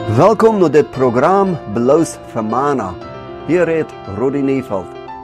Welkom naar dit programma Beloos voor Mana. Hier redt Rudy Neefeld.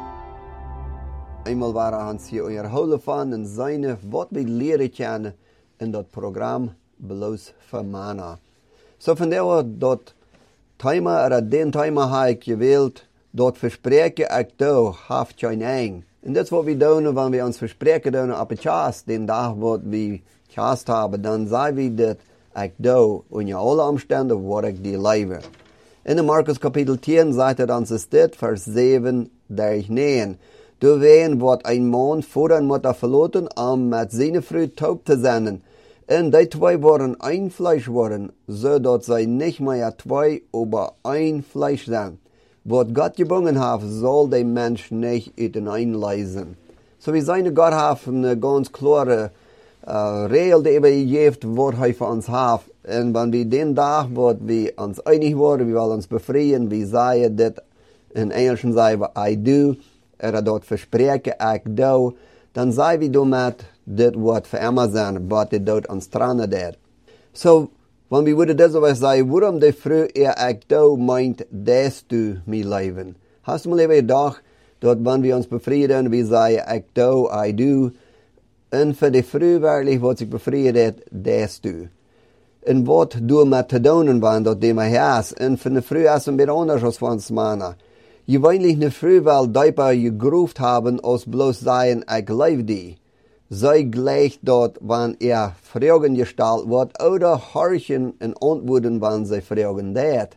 Eenmaal waren Hans hier onderhouden van en zijn wat we leren kennen in dat programma Beloos voor Mana. Zo vandaar dat thema, er den thema heb ik gewild, dat verspreken ik doe, half geen eng. En dat is wat we doen, wanneer we ons verspreken doen op het chast, den dag wat we chast hebben, dan zijn we dat ik doe, onder alle omstandigheden word ik die leven. In de Markus kapitel 10 zegt het ons dit, vers 7 durch 9. Du ween wordt een man vader en moeder verlaten om met zijn vrouw taub te zenden. En die twee worden een vlees worden, zodat zij niet meer twee, maar een vlees zijn. Wat God gebonden heeft, zal de mens niet uiteen lezen. Zo we zijn God heeft een ganz klare regel die we geeft wat hij voor ons heeft. En wanneer we den dag wat we ons einig worden, we willen ons bevrijden, we zeggen dit, in Engels zeggen we I do, dat verspreken ik doe, dan zeggen we daarmee dit wordt voor immer zijn, wat dit doet ons tranen deed. So, wanneer we willen deze zeggen, waarom de vrouw ik doe meint, des du mijn leven. Hast du mal even gedacht, dat wanneer we ons bevrijden, we zeggen ik doe, I do, en voor de vrouw werkelijk wat zich bevrijden, des du. En wat doe met te doen, want dat die mij has. En voor de vrouw is het een beetje anders als voor ons mannen. Je weinig een vrouw wel dieper gegroefd hebben als bloos zeggen, ik leef die. Zij gleicht dat wanneer vragen gesteld wordt, oder horchen en antwoorden wanneer zij vragen deed.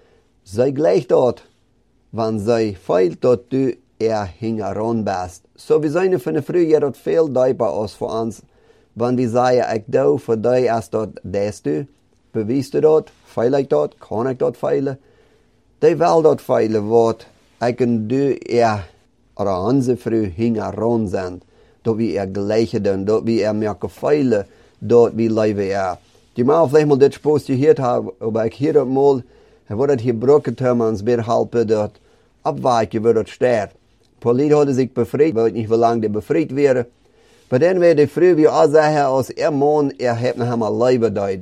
Zij gleicht dat wanneer zij feilt dat du hingeron bent. So we zijn van de vrouw hier dat veel dieper als voor ons. Wanneer we zeggen, ik doe voor die als dat des du. Bewijst u dat? Feil ik dat? Kan ik dat feilen? Die wil dat feilen wat ik en du oder onze vrouw hingeron zijn. Dat we gleiche doen, dat we merken feilen, dat we leven Die mag vielleicht mal dit spoos gehoord hebben, maar ik hier dat mal, wordt het gebruikt om ons weer helpen dat afwijken waar dat staat. Paulien hadden zich bevrijd, weet niet hoe lang die bevrijd werden. Maar dan werd de vrouw weer al zeggen, als man, heeft nog helemaal leven deed.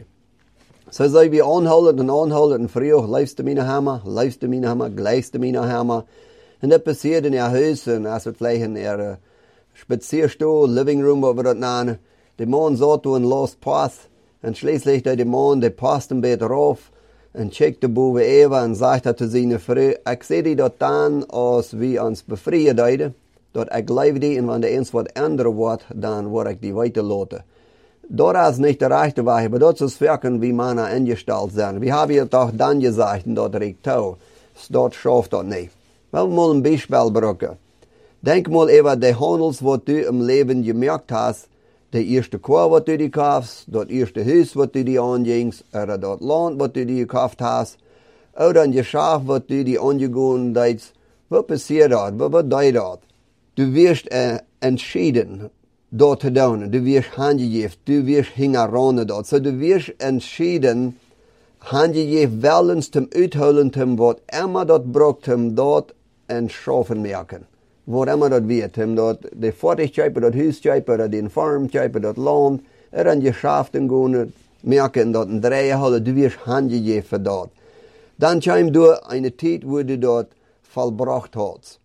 Zo zei we aanhouden en vroeg, leefst du mijn hammer, glijst du mijn hammer. En dat passeerde in haar huis, en als het vielleicht in haar spazierstoel, living room, wat we dat namen. De man zat toen en las pas. En schließlich deed de man, de past een beetje rauf. En checkte boven even en zei te zijn vrouw, ik zie die dat dan als we ons bevrijden deden. Dat ik leef die en wanneer eens wat andere wordt, dan word ik die weiterlaten. Dat is niet de rechte weg, maar dat is werken wie mannen ingesteld zijn. We hebben het toch dan gezegd dat ik toe. Dat schaft dat niet. Wel mal een beispiel gebruiken. Denk mal over de handels wat du im leven gemerkt hast. De eerste koor wat du die kaufst, dat eerste huis wat du die aangingst, oder dat land wat du die gekauft hast, oder een geschäft wat du die aangegaan deed. Wat passiert dat? Wat deed dat? Du wirst entschieden, dat te doen. Du wirst handgegeven. Du wirst hingeronnen dat. So du wirst entschieden, handgegeven wellens zum uitholen, wat immer dat braucht, dat en schaffen merken. Wat immer dat wird, dat de Vortigkeit, dat Huiskeit, dat de Farmkeit, dat Land, en geschäften gaan merken, dat een draaien houden. Du wirst handgegeven dat. Dan kwam door een tijd, wo du dat vollbracht hast.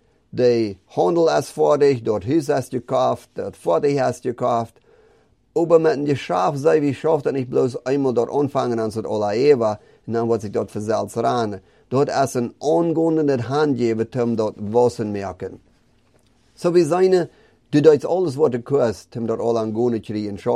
De handel is fertig, dat huis is gekauft, dat fertig is gekauft. Aber met een geschäft, zei wie schafft dat niet bloos eenmaal dat aanvangen aan het alle eeuwen, en dan wordt zich dat verzeld ranen. Dat is een aangoende handgeven, om dat wassen merken. So we zijn, du doet alles wat het kost, om dat alle aangoende krijgen.